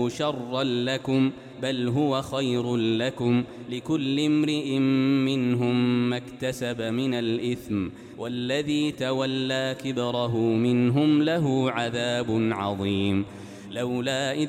شرا لكم بل هو خير لكم لكل امرئ منهم ما اكتسب من الإثم والذي تولى كبره منهم له عذاب عظيم. لولا إذ